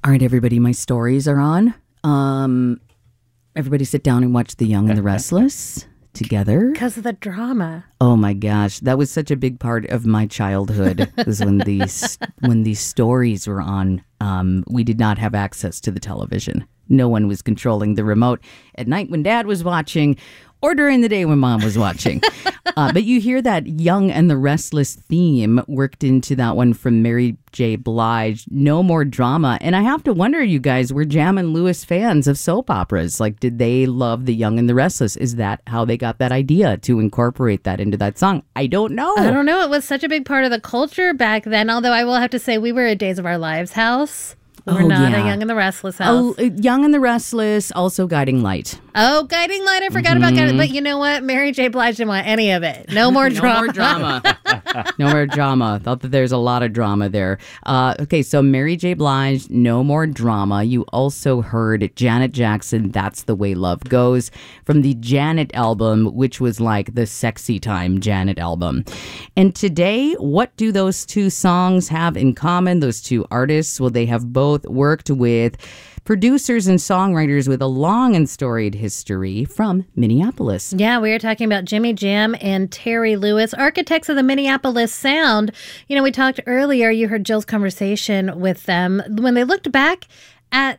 All right, everybody, my stories are on. Everybody sit down and watch The Young and the Restless together. Because of the drama. Oh my gosh, that was such a big part of my childhood. Was when these stories were on. We did not have access to the television. No one was controlling the remote at night when Dad was watching, or during the day when Mom was watching. But you hear that Young and the Restless theme worked into that one from Mary J. Blige, No More Drama. And I have to wonder, you guys, were Jam and Lewis fans of soap operas? Like, did they love The Young and the Restless? Is that how they got that idea to incorporate that into that song? I don't know. I don't know. It was such a big part of the culture back then. Although I will have to say we were at Days of Our Lives house. We're not a Young and the Restless house. Oh, Young and the Restless, also Guiding Light. Oh, Guiding Light. I forgot about Guiding Light. But you know what? Mary J. Blige didn't want any of it. No more drama. No more drama. No more drama. Thought that there's a lot of drama there. Okay, so Mary J. Blige, No More Drama. You also heard Janet Jackson, That's the Way Love Goes, from the Janet album, which was like the sexy time Janet album. And today, what do those two songs have in common? Those two artists? Well, they have both worked with producers and songwriters with a long and storied history from Minneapolis. Yeah, we are talking about Jimmy Jam and Terry Lewis, architects of the Minneapolis sound. You know, we talked earlier, you heard Jill's conversation with them. When they looked back at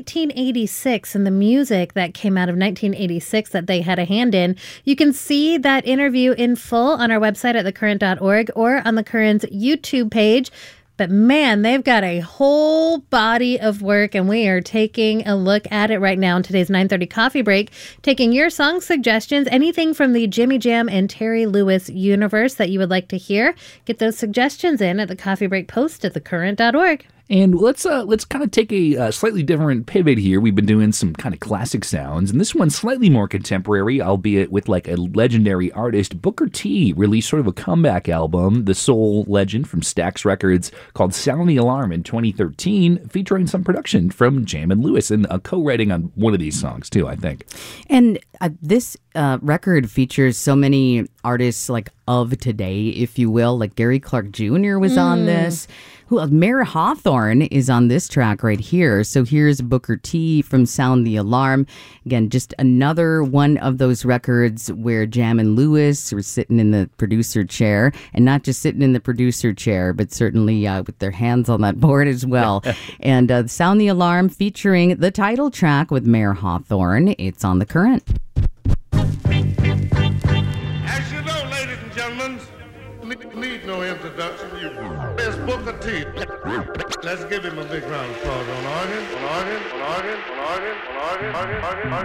1986 and the music that came out of 1986 that they had a hand in, you can see that interview in full on our website at thecurrent.org or on The Current's YouTube page. But man, they've got a whole body of work, and we are taking a look at it right now in today's 9:30 coffee break, taking your song suggestions, anything from the Jimmy Jam and Terry Lewis universe that you would like to hear. Get those suggestions in at the coffee break post at thecurrent.org. And let's kind of take a slightly different pivot here. We've been doing some kind of classic sounds, and this one's slightly more contemporary, albeit with like a legendary artist. Booker T released sort of a comeback album, the soul legend from Stax Records, called Sound the Alarm in 2013, featuring some production from Jam and Lewis, and a co-writing on one of these songs too, I think. And this record features so many artists like of today, if you will, like Gary Clark Jr. was on this. Mare Hawthorne is on this track right here. So here's Booker T from Sound the Alarm. Again, just another one of those records where Jam and Lewis were sitting in the producer chair, and not just sitting in the producer chair, but certainly with their hands on that board as well. And Sound the Alarm featuring the title track with Mare Hawthorne. It's on The Current. As you know, ladies and gentlemen, need no introduction. There's Booker T. Let's give him a big round of applause on organ.